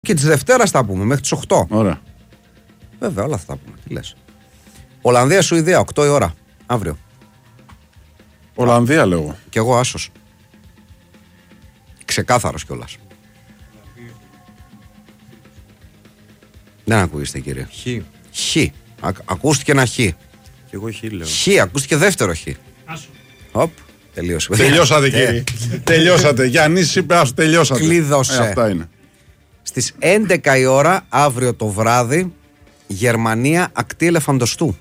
Και τη Δευτέρα θα πούμε μέχρι τις 8. Ωραία. Βέβαια, όλα αυτά θα πούμε. Τι λες. Ολλανδία-Σουηδία, 8 η ώρα. Αύριο. Ολλανδία λέω. Κι εγώ άσος. Ξεκάθαρος κιόλας. Δεν ακούγεστε, κύριε. Χ. Ακούστηκε ένα χ. Και εγώ χ λέω. Χ, ακούστηκε δεύτερο χ. Άσο. Οπ, τελείωσε. Τελειώσατε, κύριε. Τελειώσατε. Γιάννης είπε, άσο, τελειώσατε. Κλείδωσε. Αυτά είναι. Στις 11 η ώρα, αύριο το βράδυ, Γερμανία, ακτή Ελεφαντοστού.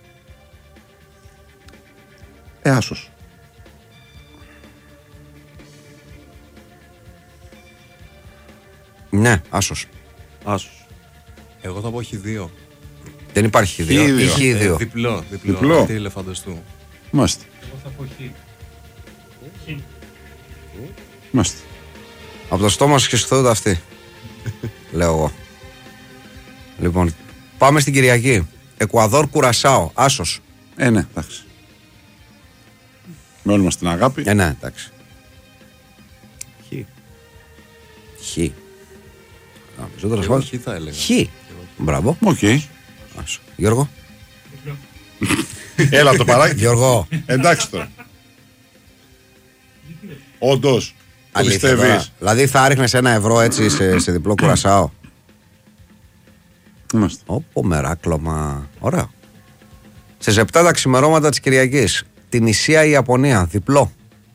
Άσος. Ναι, άσος. Άσος. Εγώ θα πω χ2. Δεν υπάρχει χ2. Χ2. Διπλό. Ακτή Ελεφαντοστού. Μάστε. Εγώ θα πω χ. Μάστε. Από το στόμα σου σχεσθούνται αυτοί. Λέω εγώ. Λοιπόν, πάμε στην Κυριακή. Εκουαδόρ Κουρασάο. Άσος. Ναι, εντάξει. Με όλη μας την αγάπη. Ναι, εντάξει. Χ. Χ. Εγώ χ θα έλεγα. Χ. Μπράβο. Οκ. Άσο. Γιώργο. Έλα το παράκι. Γιώργο. Εντάξει τώρα. Όντως. Το Αλήθεια τώρα. πιστεύεις. Δηλαδή θα ρίχνες €1 έτσι σε διπλό Κουρασάο. Είμαστε. Όπο μεράκλωμα. Ωραία. Στις 7 τα ξημερώματα της Κυριακής. Την Ισία η Ιαπωνία. Διπλό.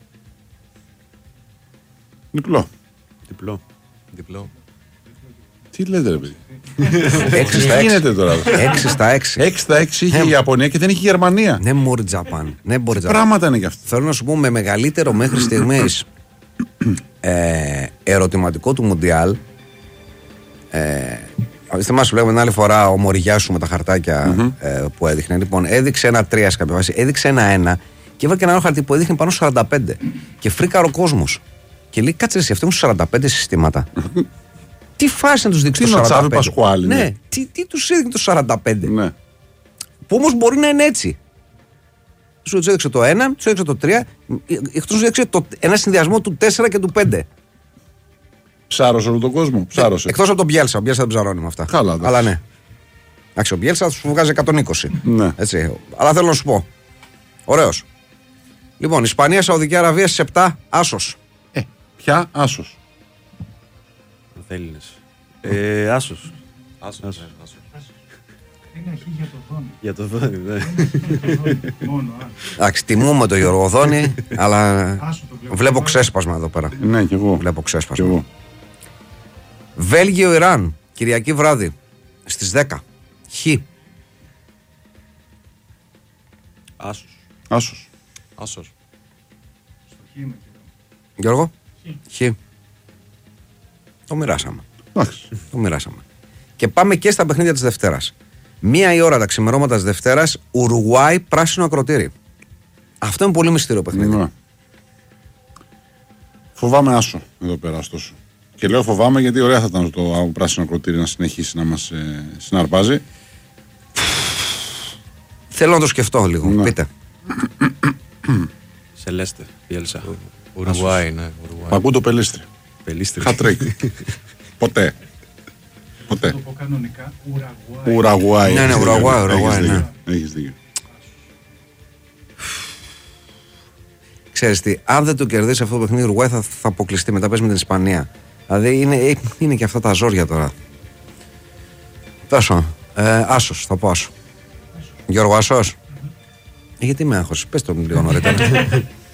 Διπλό. Διπλό. Τι λέτε ρε παιδί. 6 Τι στα 6. γίνεται τώρα. 6 στα 6. 6 στα 6 είχε η Ιαπωνία και δεν είχε η Γερμανία. Ναι, μπορεί Τζαπάν. Ναι, μπορεί Τζαπάν. Πράγματα είναι κι αυτά. Θέλω να σου πω με μεγαλύτερο μέχρι στιγμής ερωτηματικό του Μουντιάλ. Θυμάσαι που λέγαμε την άλλη φορά ο Μοριγιάσου με τα χαρτάκια που έδειχνε. Λοιπόν, έδειξε 1-3 σε κάποια φάση, έδειξε 1-1 και έβαλε και ένα άλλο χαρτί που έδειχνε πάνω 45. Και φρίκαρε ο κόσμος. Και λέει, κάτσε εσύ, αυτοί έχουν 45 συστήματα. Τι φάση να τους δείξει Τι το 45. είναι ο Τσάβη Πασχουάλη. Ναι, τι τους έδειχνε το 45. Ναι. Που όμως μπορεί να είναι έτσι. Σου έδειξε το 1, σου έδειξε το 3, εκτός σου έδειξε ένα συνδυασμό του 4 και του 5. Ψάρωσε όλο τον κόσμο. Ψάρωσε. Εκτός από τον Μπιέλσα. Ο Μπιέλσα δεν ψαρώνει με αυτά. Καλά, εντάξει. Αλλά ναι. Εντάξει, ο Μπιέλσα σου βγάζει 120. Ναι. Έτσι. Αλλά θέλω να σου πω. Ωραίος. Λοιπόν, Ισπανία, Σαουδική Αραβία στις 7, άσος. Πια άσος. Αθέληνες. Άσος. Άσος. Ένα χ για το Δόνι. Για το δόνι, ναι. Μόνο, Εντάξει, τιμούμε τον Γιώργο Δόνη, αλλά άσο το βλέπω. βλέπω ξέσπασμα εδώ πέρα. Ναι, κι εγώ. Βλέπω Κι ξέσπασμα. εγώ. Βέλγιο-Ιράν, Κυριακή βράδυ, στις 10. Χ. Άσος. Άσος. Άσος. Στο χ είμαι και εγώ. Γιώργο. Χ. Το μοιράσαμε. Εντάξει. Το μοιράσαμε. Και πάμε και στα παιχνίδια της Δευτέρας. 1 η ώρα τα ξημερώματα της Δευτέρας, Ουρουγουάη, πράσινο ακροτήρι. Αυτό είναι πολύ μυστήριο παιχνίδι. Ναι. Φοβάμαι άσο εδώ πέρα ωστόσο. Και λέω φοβάμαι γιατί ωραία θα ήταν το πράσινο ακροτήρι να συνεχίσει να μας συναρπάζει. Θέλω να το σκεφτώ λίγο. Ναι. Πείτε. Σελέστε. Πιέλσα. Ουρουγουάη, ναι. Ουρουγουάη. Πακού το πελίστρι. Πελίστρι. Χατρίκ. Ποτέ. Ποτέ. Το πω κανονικά Ουραγουάη. Ουραγουάη. Ναι, ναι, Έχεις Ουραγουάη, δίκιο. Ουραγουάη, Έχεις ναι. δίκιο. Έχεις δίκιο. Ξέρεις τι, αν δεν το κερδίσει αυτό το παιχνίδι, η Ουρουγουάη θα αποκλειστεί. Μετά παίζει με την Ισπανία. Δηλαδή είναι και αυτά τα ζόρια τώρα. Τόσο. Άσος, θα πω άσο. Γιώργο, άσος. Γιατί με άγχος, πες το λίγο νωρίτερα.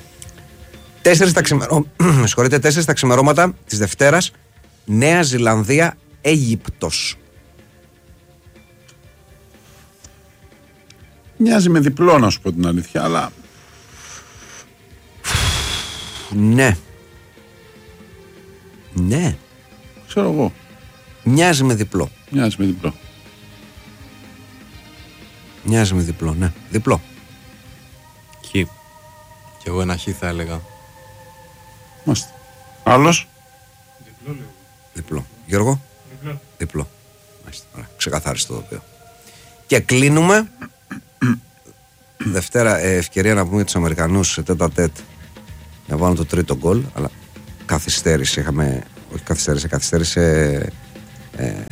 4 τα ξημερώματα της Δευτέρας, Νέα Ζηλανδία, Αίγυπτος. Μοιάζει με διπλό να σου πω την αλήθεια, αλλά Ναι. Ναι. ξέρω εγώ. Μοιάζει με διπλό. Μοιάζει με διπλό. Μοιάζει με διπλό, ναι. Διπλό. Χ. Και εγώ ένα χ θα έλεγα. Μάστε. Άλλος. Διπλό λέω. Διπλό. Γιώργο. Διπλό. Διπλό. Μάλιστα. Ωραία. Ξεκαθάρισε το τοπίο. Και κλείνουμε. Δευτέρα ευκαιρία να πούμε για τους Αμερικανούς σε τέτα-τέτ να βάλουν το τρίτο γκολ, αλλά καθυστέρησε. Όχι καθυστέρησε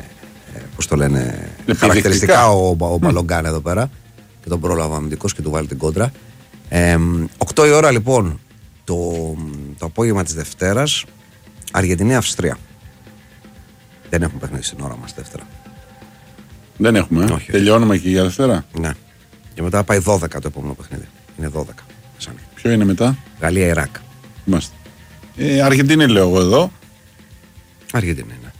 το λένε, χαρακτηριστικά ο Μπαλογκάν εδώ πέρα. Και τον πρόλαβα αμυντικός και του βάλει την κόντρα. 8 η ώρα λοιπόν το απόγευμα της Δευτέρας, Αργεντινή-Αυστρία. Δεν έχουμε παιχνίδι στην ώρα μας Δευτέρα. Δεν έχουμε. Όχι. Τελειώνουμε και για Δευτέρα. Ναι. Και μετά πάει 12 το επόμενο παιχνίδι. Είναι 12. Ποιο είναι μετά? Γαλλία-Ιράκ. Είμαστε. Αργεντινή λέω εγώ εδώ. Αργεντινή, ναι.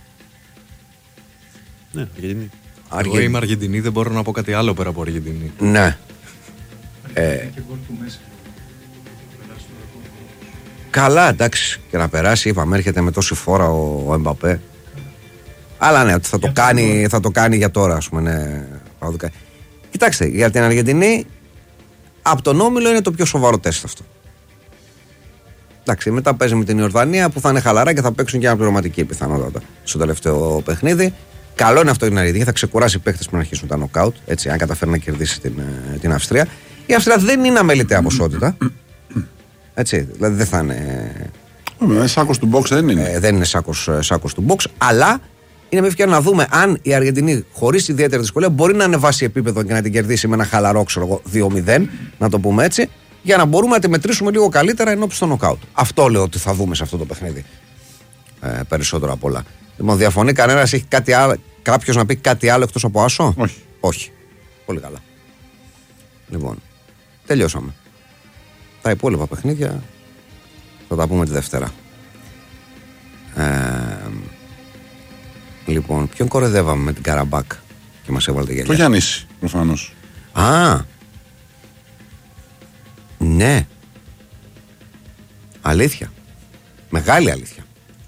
Ναι, Αργεντινή. Εγώ είμαι Αργεντινή, δεν μπορώ να πω κάτι άλλο πέρα από Αργεντινή. Ναι. Και γκολ του Μέση. Καλά, εντάξει, και να περάσει, είπαμε, έρχεται με τόση φόρα ο Εμπαπέ. Αλλά ναι, ότι θα το κάνει για τώρα, ας πούμε. Ναι. Κοιτάξτε, για την Αργεντινή, από τον όμιλο είναι το πιο σοβαρό τεστ αυτό. Εντάξει, μετά παίζει με την Ιορδανία που θα είναι χαλαρά και θα παίξουν και αναπληρωματική πιθανότατα στο τελευταίο παιχνίδι. Καλό είναι αυτό για την Αργεντινή, θα ξεκουράσει οι παίχτες που να αρχίσουν τα νοκάουτ, έτσι, αν καταφέρει να κερδίσει την Αυστρία. Η Αυστρία δεν είναι αμεληταία ποσότητα. Έτσι, δηλαδή δεν θα είναι. Σάκος του box δεν είναι. Δεν είναι σάκος του box, αλλά είναι μια ευκαιρία να δούμε αν η Αργεντινή χωρίς ιδιαίτερη δυσκολία μπορεί να ανεβάσει επίπεδο και να την κερδίσει με ένα χαλαρό, ξέρω εγώ, 2-0, να το πούμε έτσι, για να μπορούμε να τη μετρήσουμε λίγο καλύτερα ενώπιση στο νοκάουτ. Αυτό λέω ότι θα δούμε σε αυτό το παιχνίδι. Περισσότερο απ' όλα. Λοιπόν, διαφωνεί κανένας, έχει κάποιος να πει κάτι άλλο εκτός από άσο? Όχι. Πολύ καλά. Λοιπόν, τελειώσαμε. Τα υπόλοιπα παιχνίδια θα τα πούμε τη Δευτέρα. Λοιπόν, ποιον κοροϊδεύαμε με την Καραμπάκ και μας έβαλε γελιά? Το Γιάννης, προφανώς. Ναι. Αλήθεια. Μεγάλη αλήθεια.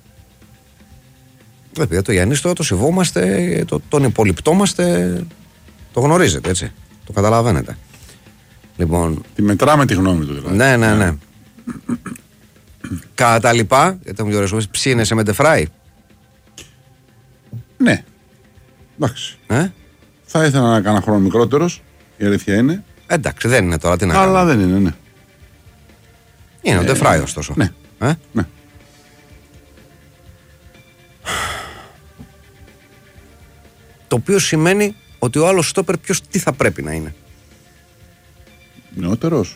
Επειδή το Γιάννης το σεβόμαστε, τον υπολοιπτόμαστε, το γνωρίζετε, έτσι. Το καταλαβαίνετε. Λοιπόν, τη μετράμε τη γνώμη του δηλαδή. Ναι. Κατά τα λοιπά, γιατί μου διορίζουμε, ψήνεσαι με ντεφράι? Ναι. Εντάξει. Θα ήθελα να κάνω χρόνο μικρότερος, η αλήθεια είναι. Εντάξει, δεν είναι τώρα, τι να αλλά δεν είναι, ναι. Είναι ο ντεφράι ωστόσο. Ναι. Ναι. Το οποίο σημαίνει ότι ο άλλος στόπερ τι θα πρέπει να είναι? Νεότερος.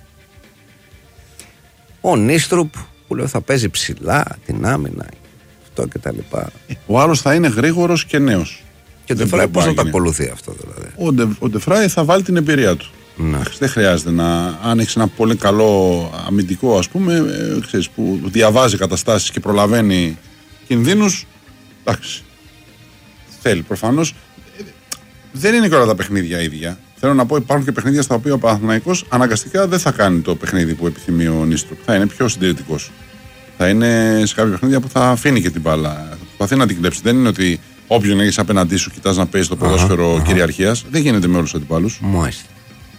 Ο Νίστρουπ που λέω θα παίζει ψηλά την άμυνα, αυτό και τα λοιπά. Ο άλλος θα είναι γρήγορος και νέος. Και ο Ντεφράι πώς θα το ακολουθεί αυτό δηλαδή? Ο Ντεφράι θα βάλει την εμπειρία του. Ναι. Δεν χρειάζεται αν έχεις ένα πολύ καλό αμυντικό, ας πούμε, ξέρεις, που διαβάζει καταστάσεις και προλαβαίνει κινδύνους. Εντάξει. Θέλει προφανώς. Δεν είναι και όλα τα παιχνίδια ίδια. Θέλω να πω, υπάρχουν και παιχνίδια στα οποία ο Παναθηναϊκός αναγκαστικά δεν θα κάνει το παιχνίδι που επιθυμεί ο Νίστροπ. Θα είναι πιο συντηρητικός. Θα είναι σε κάποια παιχνίδια που θα αφήνει και την μπάλα. Θα προσπαθεί να την κλέψει. Δεν είναι ότι όποιον έχεις απέναντί σου κοιτάς να παίζει το ποδόσφαιρο κυριαρχίας. Δεν γίνεται με όλους τους αντιπάλους. Μάλιστα.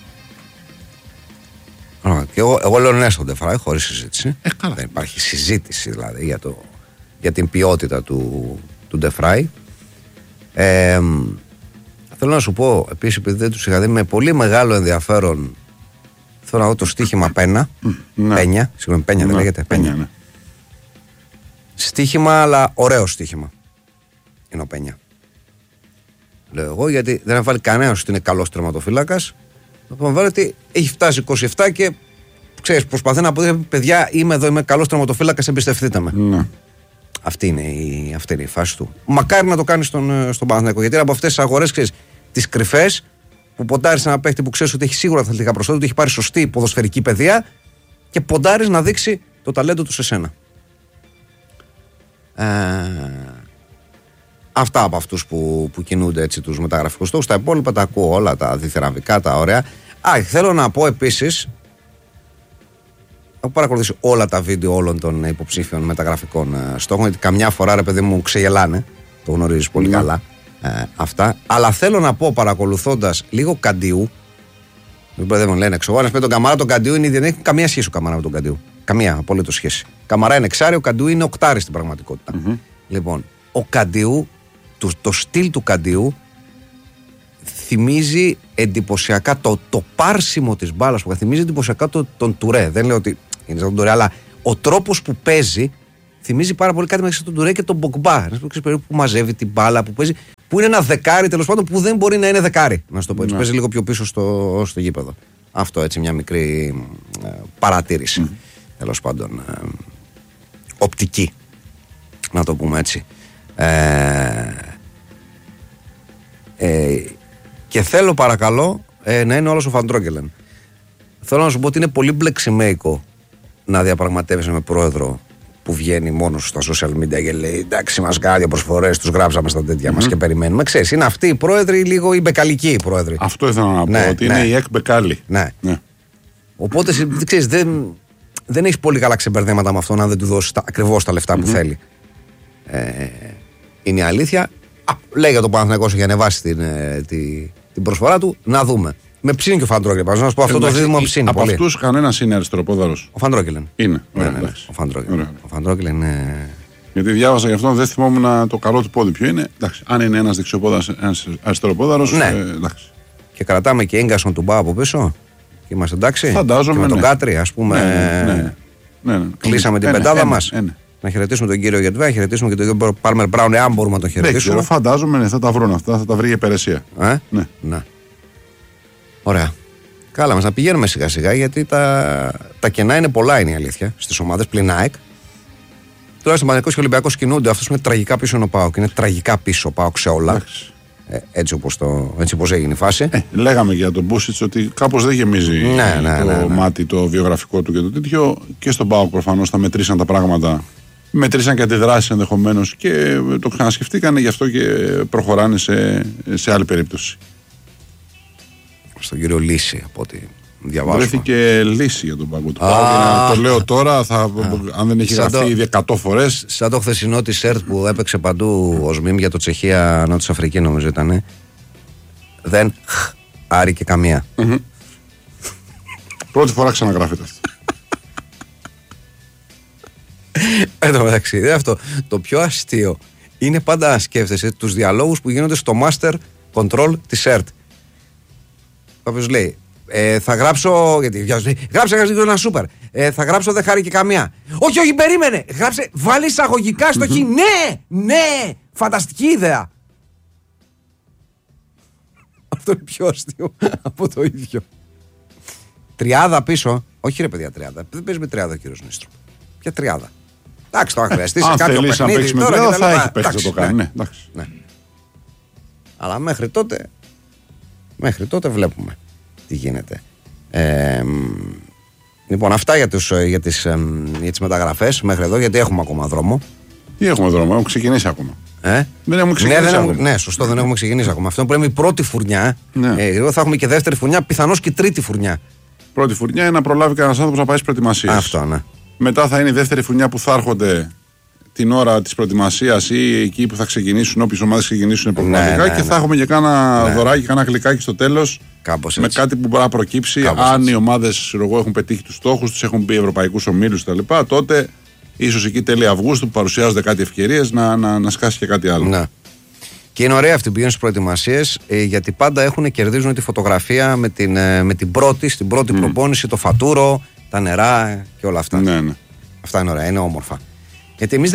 Και εγώ λέω ναι στον Ντεφράι, χωρίς συζήτηση. Δεν υπάρχει συζήτηση δηλαδή για την ποιότητα του Ντεφράι. Θέλω να σου πω επίσης, επειδή δεν τους είχα δει με πολύ μεγάλο ενδιαφέρον, θέλω να δω το στοίχημα Πένια. Συγγνώμη, Πένια δεν λέγεται? Πένια, ναι. Στοίχημα, αλλά ωραίο στοίχημα είναι ο Πένια. Λέω εγώ, γιατί δεν θα βάλει κανένας ότι είναι καλός τερματοφύλακας. Θα βάλει ότι έχει φτάσει 27 και ξέρεις, προσπαθεί να πει: παιδιά, είμαι εδώ, είμαι καλός τερματοφύλακας, εμπιστευτείτε με. Ναι. Αυτή είναι η φάση του. Μακάρι να το κάνει στον Παναθηναϊκό. Γιατί από αυτές τις αγορές, ξέρεις, τις κρυφές, που ποντάρεις ένα παίχτη που ξέρεις ότι έχει σίγουρα αθλητικά προσόντα, ότι έχει πάρει σωστή ποδοσφαιρική παιδεία και ποντάρεις να δείξει το ταλέντο του σε σένα. Αυτά από αυτούς που κινούνται έτσι τους μεταγραφικούς στόχους. Τα υπόλοιπα τα ακούω όλα, τα διθεραβικά, τα ωραία. Θέλω να πω επίσης, έχω παρακολουθήσει όλα τα βίντεο όλων των υποψήφιων μεταγραφικών στόχων, γιατί καμιά φορά ρε παιδί μου ξεγελάνε, το γνωρίζεις πολύ καλά αυτά. Αλλά θέλω να πω, παρακολουθώντας λίγο Καντιού, μην μπερδεύουν, λένε εξωγόνες με τον Καμαρά, τον Καντιού είναι δεν έχει καμία σχέση ο Καμαρά με τον Καντιού. Καμία απολύτως σχέση. Καμαρά είναι εξάρι, ο Καντιού είναι οκτάρι στην πραγματικότητα. Λοιπόν, ο Καντιού, το στυλ του Καντιού θυμίζει εντυπωσιακά το πάρσιμο της μπάλας που θυμίζει εντυπωσιακά τον Τουρέ. Δεν λέω ότι είναι σαν τον Τουρέ, αλλά ο τρόπος που παίζει θυμίζει πάρα πολύ κάτι μεταξύ τον Τουρέ και τον Μπογκμπά. Ένας που μαζεύει την μπάλα, που παίζει που είναι ένα δεκάρι τέλος πάντων που δεν μπορεί να είναι δεκάρι. Να σου το πω έτσι. Παίζει λίγο πιο πίσω στο γήπεδο. Αυτό έτσι μια μικρή παρατήρηση. Τέλος πάντων. Οπτική. Να το πούμε έτσι. Και θέλω παρακαλώ να είναι όλος ο Φαντρόκελεν. Θέλω να σου πω ότι είναι πολύ μπλεξιμέικο να διαπραγματεύεσαι με πρόεδρο που βγαίνει μόνος στα social media και λέει εντάξει, μας κάνει δύο προσφορές, τους γράψαμε στα τέτοια μας και περιμένουμε. Ξέρεις, είναι αυτοί οι πρόεδροι λίγο οι μπεκαλικοί οι πρόεδροι. Αυτό ήθελα να πω, ότι είναι οι εκ-μπεκάλοι. Ναι. Οπότε ξέρεις, δεν έχεις πολύ καλά ξεμπερδέματα με αυτόν αν δεν του δώσεις ακριβώς τα λεφτά που θέλει. Είναι η αλήθεια. Λέει για το Παναθηναϊκός για να ανεβάσει την προσφορά του, να δούμε. Με ψήνει και ο Φαντρόκελεν. Να σου πω αυτό το δίδυμο ψήνει. Από αυτούς κανένας είναι αριστεροπόδαρος. Ο Φαντρόκελεν. Είναι. Ο Φαντρόκελεν είναι. Γιατί διάβασα γι' αυτό, δεν θυμόμουν το καλό του πόδι ποιο είναι. Εντάξει, αν είναι ένας δεξιοπόδαρος, ένας αριστεροπόδαρος. Ναι. Εντάξει. Και κρατάμε και Ίγκασον του Μπά από πίσω. Και είμαστε εντάξει. Φαντάζομαι. Και με τον Κάτρι, ας πούμε. Ναι. Κλείσαμε την πεντάδα μας. Να χαιρετήσουμε τον κύριο Γετβέ, να χαιρετήσουμε και τον κύριο Πάρμερ Μπράουν, εάν μπορούμε να τον χαιρετήσουμε. Δεν ξέρω, φαντάζομαι θα τα βρουν αυτά, θα τα βρει η υπηρεσία. Ναι. Ωραία. Καλά, μας να πηγαίνουμε σιγά σιγά γιατί τα κενά είναι πολλά, είναι η αλήθεια στις ομάδες πλην ΑΕΚ. Τουλάχιστον Παναθηναϊκός και Ολυμπιακός κινούνται. Αυτός είναι τραγικά πίσω ο ΠΑΟΚ. Είναι τραγικά πίσω ο ΠΑΟΚ σε όλα. Έτσι όπως έγινε η φάση. Λέγαμε για τον Μπούσιτς ότι κάπως δεν γεμίζει το μάτι το βιογραφικό του και το τέτοιο. Και στον ΠΑΟΚ προφανώς θα μετρήσαν τα πράγματα. Μετρήσαν και αντιδράσεις ενδεχομένως και το ξανασκεφτήκανε, γι' αυτό και προχωράνε σε άλλη περίπτωση. Στον κύριο Λύση, από ό,τι διαβάζω. Βρέθηκε λύση για τον πάγκο του ΠΑΟΚ. Το λέω τώρα, αν δεν έχει γραφτεί ήδη 100 φορές. Σαν το χθεσινό τη ΕΡΤ που έπαιξε παντού ως μιμ για το Τσεχία, Νότια Αφρική νομίζω ήταν. Δεν άρηκε καμία. Πρώτη φορά ξαναγράφεται αυτό. Εν τω μεταξύ, αυτό το πιο αστείο είναι πάντα να σκέφτεσαι τους διαλόγους που γίνονται στο Master Control της ΕΡΤ. Κάποιος λέει, θα γράψω. Γιατί γράψε ένα σούπερ. Θα γράψω δεν χάρη και καμία. Όχι, περίμενε. Γράψε, βάλει εισαγωγικά στο χ. Ναι, φανταστική ιδέα. Αυτό είναι πιο αστείο από το ίδιο. Τριάδα πίσω. Όχι ρε παιδιά, τριάδα. Δεν παίζει με τριάδα ο κύριος Νίστρο. Ποια τριάδα? Εντάξει, το αν χρειαστεί σε κάποιο παιχνίδι τώρα θα έχει παίξει να το κάνει. Ναι. Αλλά μέχρι τότε βλέπουμε τι γίνεται. Λοιπόν, αυτά για τις μεταγραφές μέχρι εδώ, γιατί έχουμε ακόμα δρόμο. Τι έχουμε δρόμο, έχουμε ξεκινήσει ακόμα. Δεν έχουμε ξεκινήσει ακόμα. Ναι, σωστό, δεν έχουμε ξεκινήσει ακόμα. Αυτό είναι η πρώτη φουρνιά. Θα έχουμε και δεύτερη φουρνιά, πιθανώς και τρίτη φουρνιά. Πρώτη φουρνιά είναι να προλάβει κανένας άνθρωπος να πάει στις προετοιμασίες. Αυτό, ναι. Μετά θα είναι η δεύτερη φουρνιά που θα έρχονται την ώρα της προετοιμασίας ή εκεί που θα ξεκινήσουν, όποιες ομάδες ξεκινήσουν προγραμματικά, και θα έχουμε και κάνα δωράκι, κάνα γλυκάκι στο τέλος. Με κάτι που μπορεί να προκύψει. Αν οι ομάδες έχουν πετύχει τους στόχους τους, έχουν μπει ευρωπαϊκούς ομίλους κτλ., τότε ίσως εκεί τέλη Αυγούστου που παρουσιάζονται κάτι ευκαιρίες να σκάσει και κάτι άλλο. Ναι. Και είναι ωραία αυτοί που πηγαίνουν στις προετοιμασίες, γιατί πάντα κερδίζουν τη φωτογραφία με την πρώτη προπόνηση, το φατούρο, τα νερά και όλα αυτά. Ναι. Αυτά είναι ωραία, είναι όμορφα. Γιατί εμείς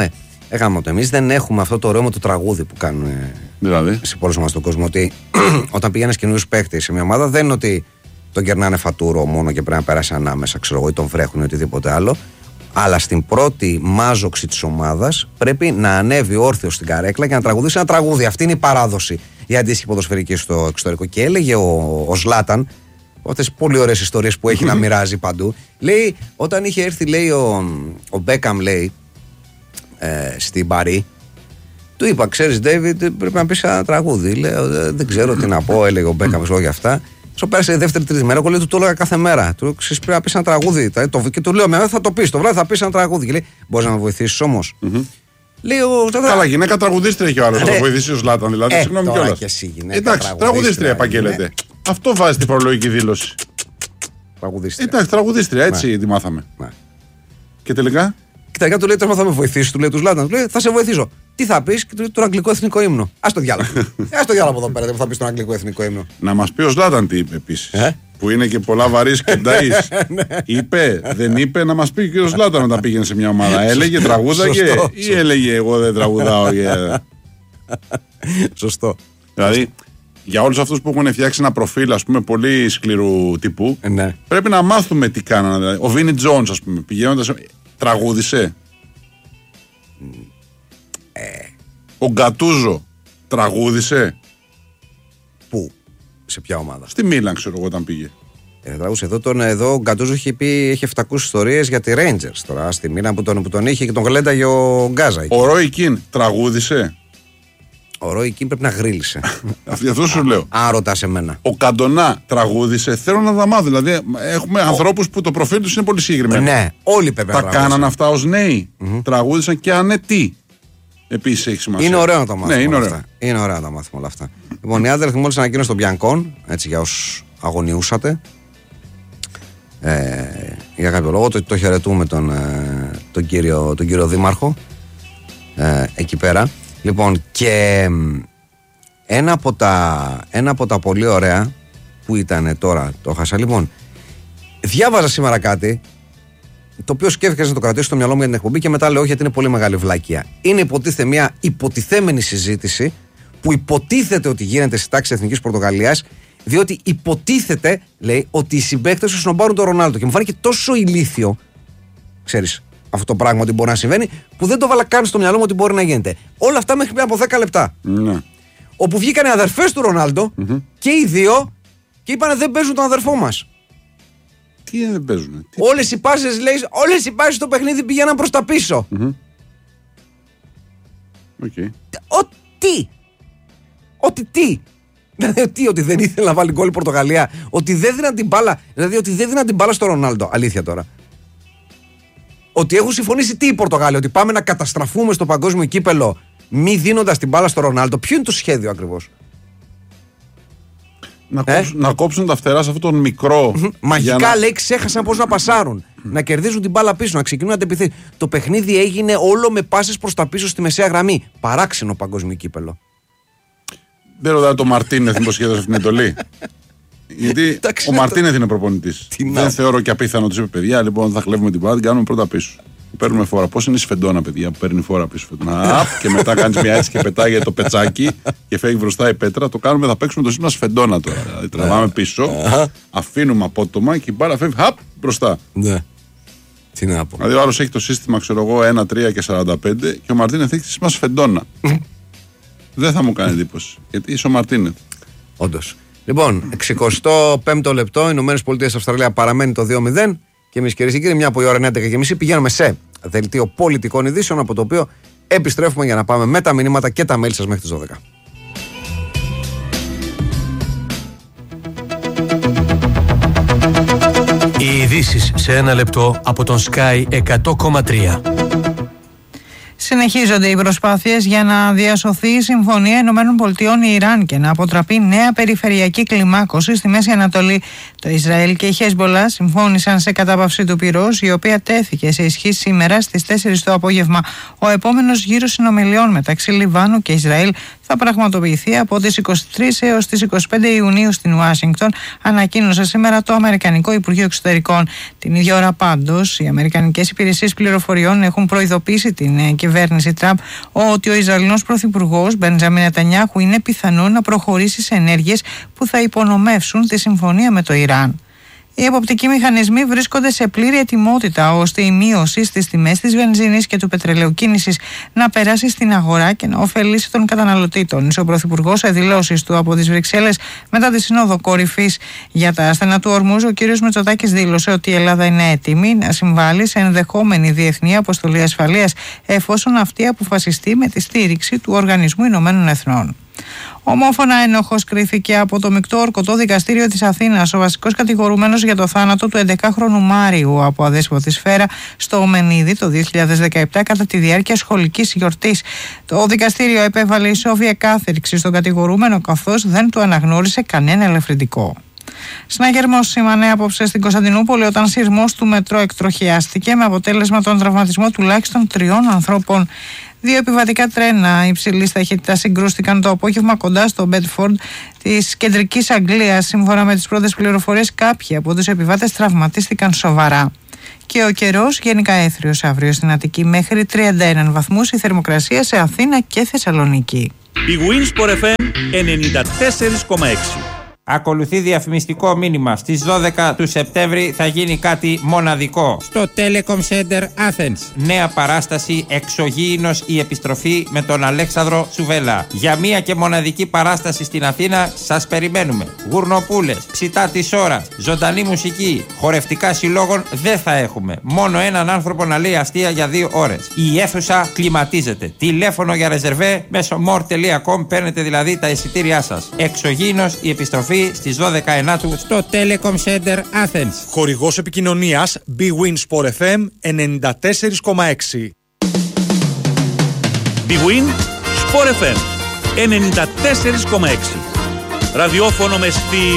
δεν έχουμε αυτό το ωραίο με το τραγούδι που κάνουν σε πολλούς μας τον κόσμο. Ότι όταν πηγαίνεις καινούριους παίκτες σε μια ομάδα, δεν είναι ότι τον κερνάνε φατούρο μόνο και πρέπει να πέρασε ανάμεσα, ή τον βρέχουν ή οτιδήποτε άλλο. Αλλά στην πρώτη μάζοξη της ομάδας πρέπει να ανέβει όρθιος στην καρέκλα και να τραγουδήσει ένα τραγούδι. Αυτή είναι η αντίστοιχη η αντίστοιχη ποδοσφαιρική στο εξωτερικό. Και έλεγε ο Ζλάταν, αυτές πολύ ωραίες ιστορίες που έχει να μοιράζει παντού. Λέει, όταν είχε έρθει, λέει, ο Μπέκαμ, λέει, στην Παρί, του είπα, ξέρεις, Ντέιβιντ, πρέπει να πεις ένα τραγούδι. Λέω, δεν ξέρω τι να πω, έλεγε ο Μπέκαμ, εγώ για αυτά. Στο πέρασε η δεύτερη-τρίτη μέρα, εγώ λέω, του το έλεγα κάθε μέρα. Του ξέρεις, πρέπει να πεις ένα τραγούδι. Και του λέω, θα το πεις, το βράδυ θα πεις ένα τραγούδι. Και λέει, μπορείς να με βοηθήσεις όμως? Λέω, καλά, γυναίκα τραγουδίστρια έχει ο άλλος. Θα το βοηθήσει ο Ζλάταν, δηλαδή. Συγγνώμη κιόλας. Εντάξει, τραγουδίστρια επαγγέλλεται. Αυτό βάζει την φορολογική δήλωση. Τραγουδίστρια. Εντάξει, τραγουδίστρια, έτσι τη μάθαμε. Και τελικά. Και τελικά του λέει, τώρα θα με βοηθήσει, του λέει του Ζλάταν. Του λέει, θα σε βοηθήσω. Τι θα πει? Και του λέει, τον αγγλικό εθνικό ύμνο. Α το διάλογο. Α το διάλογο εδώ πέρα που θα πει τον αγγλικό εθνικό ύμνο. Να μας πει ο Ζλάταν τι είπε επίσης. Που είναι και πολλά βαρύς και νταΐς. Είπε, δεν είπε, να μας πει και ο Ζλάταν όταν πήγαινε σε μια ομάδα. Έλεγε τραγούδαγε ή έλεγε εγώ δεν τραγουδάω? Σωστό. Δηλαδή, για όλους αυτούς που έχουν φτιάξει ένα προφίλ, ας πούμε, πολύ σκληρού τύπου, Ναι. πρέπει να μάθουμε τι κάνανε. Δηλαδή. Ο Βίνι Τζόνς, ας πούμε, πηγαίνοντας. Τραγούδισε. Ο Γκατούζο τραγούδισε. Πού, σε ποια ομάδα? Στη Μίλαν, ξέρω εγώ, όταν πήγε. Τραγούσε. Εδώ ο Γκατούζο είχε πει, είχε 700 ιστορίες για τη Rangers τώρα στη Μίλαν που τον είχε και τον γλένταγε ο Γκάζα. Ο Ρόι Κιν τραγούδισε. Ο Ρόι Κιν πρέπει να γρίλησε. Αυτό σου λέω. Αν ρωτάς εμένα. Ο Καντονά τραγούδισε. Θέλω να τα μάθω. Δηλαδή, έχουμε ανθρώπους που το προφίλ τους είναι πολύ συγκεκριμένο. Ναι, όλοι πρέπει να Τα τραγουδήσουν. κάναν αυτά ως νέοι. Τραγούδισαν και αν ναι, τι. Επίσης έχει σημασία. Είναι ωραίο να τα μάθουμε. Ναι, είναι όλα ωραίο. αυτά. Είναι ωραίο να τα μάθουμε όλα αυτά. Λοιπόν, η Άντερλεχτ μόλις ανακοίνωσε τον Μπιανκόν, έτσι για όσους αγωνιούσατε. Για κάποιο λόγο το χαιρετούμε τον κύριο Δήμαρχο εκεί πέρα. Λοιπόν, και ένα από τα πολύ ωραία που ήταν τώρα, το χάσα. Λοιπόν, διάβαζα σήμερα κάτι το οποίο σκέφτηκα να το κρατήσω στο μυαλό μου για την εκπομπή και μετά λέω όχι, γιατί είναι πολύ μεγάλη βλακεία. Είναι υποτίθεται μια υποτιθέμενη συζήτηση που υποτίθεται ότι γίνεται στη τάξη Εθνικής Πορτογαλίας, διότι υποτίθεται, λέει, ότι οι συμπαίκτες του σνομπάρουν τον Ρονάλντο. Και μου φάνηκε τόσο ηλίθιο, ξέρεις, αυτό το πράγμα ότι μπορεί να συμβαίνει, που δεν το βάλα καν στο μυαλό μου ότι μπορεί να γίνεται. Όλα αυτά μέχρι πριν από 10 λεπτά. Ναι. Όπου βγήκαν οι αδερφές του Ρονάλντο και οι δύο και είπανε δεν παίζουν τον αδερφό μας. Τι δεν παίζουνε. Όλες οι πάσες, λέει, όλες οι πάσες στο παιχνίδι πήγαιναν προς τα πίσω. Okay. Ότι τι. Δηλαδή ότι δεν ήθελε να βάλει γκολ η Πορτογαλία. Ότι δεν δίναν την μπάλα. Δηλαδή ότι δεν δίναν την μπάλα στο Ρονάλντο. Αλήθεια τώρα. Ότι έχουν συμφωνήσει τι οι Πορτογάλοι. Ότι πάμε να καταστραφούμε στο παγκόσμιο κύπελο μη δίνοντας την μπάλα στο Ρονάλντο. Ποιο είναι το σχέδιο ακριβώς? Να κόψουν τα φτερά σε αυτόν τον μικρό. Μαγικά λέει ξέχασαν πώς να πασάρουν. Να κερδίζουν την μπάλα πίσω, να ξεκινούν να αντεπιθέτουν. Το παιχνίδι έγινε όλο με πάσες προς τα πίσω στη μεσαία γραμμή. Παράξενο παγκόσμιο κύπελο. Δεν ρωτάει το Μαρτίνεθ μήπως σχέδωσε αυτήν την εντολή. Γιατί ο Μαρτίνεθ είναι προπονητής. Δεν θεωρώ και απίθανο ότι είπε παιδιά, λοιπόν θα κλέβουμε την μπάλα, την κάνουμε πρώτα πίσω. Παίρνουμε φόρα. Πώς είναι η Σφεντόνα, παιδιά, που παίρνει φόρα πίσω. Και μετά κάνει μια έτσι και πετάει το πετσάκι και φεύγει μπροστά η πέτρα. Το κάνουμε, θα παίξουμε το σύστημα Σφεντόνα τώρα. Δηλαδή τραβάμε πίσω, αφήνουμε απότομα και η μπάλα φεύγει μπροστά. Ναι. Τι να πω. Δηλαδή ο άλλος έχει το σύστημα, ξέρω εγώ, 1, 3 και 45 και ο Μαρτίνεθ έχει το σύστημα Σφεντόνα. Δεν θα μου κάνει εντύπωση. Γιατί είσαι ο Μαρτίνεθ. Όντως. Λοιπόν, 65ο λεπτό, ΗΠΑ παραμένει το 2-0. Και εμείς, κυρίες και κύριοι, μια από η ώρα 11:30 πηγαίνουμε σε δελτίο πολιτικών ειδήσεων, από το οποίο επιστρέφουμε για να πάμε με τα μηνύματα και τα mail σας μέχρι τις 12. Οι ειδήσεις σε ένα λεπτό από τον Sky 100,3. Συνεχίζονται οι προσπάθειες για να διασωθεί η Συμφωνία ΗΠΑ-Ιράν και να αποτραπεί νέα περιφερειακή κλιμάκωση στη Μέση Ανατολή. Το Ισραήλ και η Χεσμπολά συμφώνησαν σε κατάπαυση του πυρός, η οποία τέθηκε σε ισχύ σήμερα στις 4 το απόγευμα. Ο επόμενος γύρος συνομιλιών μεταξύ Λιβάνου και Ισραήλ θα πραγματοποιηθεί από τις 23 έως τις 25 Ιουνίου στην Ουάσιγκτον, ανακοίνωσε σήμερα το Αμερικανικό Υπουργείο Εξωτερικών. Την ίδια ώρα πάντως, οι Αμερικανικές υπηρεσίες πληροφοριών έχουν προειδοποιήσει την κυβέρνηση Τραμπ ότι ο Ισραηλινός Πρωθυπουργός Μπεντζάμιν Νετανιάχου είναι πιθανό να προχωρήσει σε ενέργειες που θα υπονομεύσουν τη συμφωνία με το Ιράν. Οι εποπτικοί μηχανισμοί βρίσκονται σε πλήρη ετοιμότητα ώστε η μείωση στις τιμές της βενζίνης και του πετρελαίου κίνησης να περάσει στην αγορά και να ωφελήσει τον καταναλωτή. Τόνισε ο Πρωθυπουργός σε δηλώσεις του από τις Βρυξέλλες μετά τη Σύνοδο Κορυφής για τα στενά του Ορμούζ. Ο κ. Μητσοτάκης δήλωσε ότι η Ελλάδα είναι έτοιμη να συμβάλλει σε ενδεχόμενη διεθνή αποστολή ασφαλείας εφόσον αυτή αποφασιστεί με τη στήριξη του Οργανισμού Ηνωμένων Εθνών. Ομόφωνα ένοχος κρίθηκε από το Μεικτό Ορκωτό Δικαστήριο της Αθήνας ο βασικός κατηγορούμενος για το θάνατο του 11χρονου Μάριου από αδέσποτη σφαίρα στο Ομενίδη το 2017 κατά τη διάρκεια σχολικής γιορτής. Το δικαστήριο επέβαλε ισόβια κάθριξη στον κατηγορούμενο καθώς δεν του αναγνώρισε κανένα ελαφρυντικό. Συναγερμός σήμανε απόψε στην Κωνσταντινούπολη όταν σειρμός του μετρό εκτροχιάστηκε με αποτέλεσμα τον τραυματισμό τουλάχιστον 3 ανθρώπων. 2 επιβατικά τρένα υψηλής ταχύτητας συγκρούστηκαν το απόγευμα κοντά στο Μπέντφορντ της κεντρικής Αγγλίας. Σύμφωνα με τις πρώτες πληροφορίες, κάποιοι από τους επιβάτες τραυματίστηκαν σοβαρά. Και ο καιρός γενικά έθριος αύριο στην Αττική μέχρι 31 βαθμούς, η θερμοκρασία σε Αθήνα και Θεσσαλονίκη. Big Win Sport FM 94,6. Ακολουθεί διαφημιστικό μήνυμα. Στις 12 του Σεπτέμβρη θα γίνει κάτι μοναδικό στο Telecom Center Athens. Νέα παράσταση «Εξωγήινος η επιστροφή» με τον Αλέξανδρο Τσουβέλα. Για μία και μοναδική παράσταση στην Αθήνα σας περιμένουμε. Γουρνοπούλες, ψητά της ώρας, ζωντανή μουσική, χορευτικά συλλόγων δεν θα έχουμε. Μόνο έναν άνθρωπο να λέει αστεία για 2 ώρες. Η αίθουσα κλιματίζεται. Τηλέφωνο για ρεζερβέ μέσω more.com, παίρνετε δηλαδή τα εισιτήριά σας. «Εξωγήινος η επιστροφή» στις 12 Ενάτου στο Telecom Center Athens. Χορηγός επικοινωνίας Big Win Sport FM 94,6. Big Win Sport FM 94,6. Ραδιόφωνο με στυλ